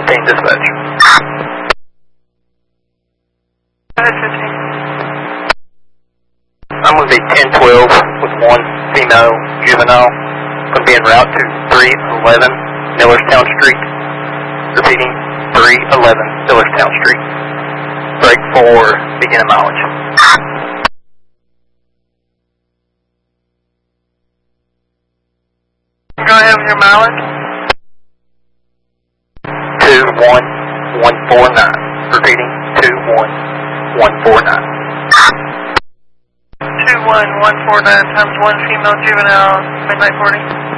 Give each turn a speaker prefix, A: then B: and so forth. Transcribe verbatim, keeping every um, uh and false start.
A: fifteen dispatch.
B: Go ahead, fifteen.
A: I'm going to be ten twelve with one female juvenile. Going to be en route to three eleven Millerstown Street. Repeating, three eleven Millerstown Street. Break for beginning mileage.
B: Go ahead with your mileage.
A: two one one four nine. Repeating, two one one four nine.
B: two one one four nine times one female juvenile, midnight forty.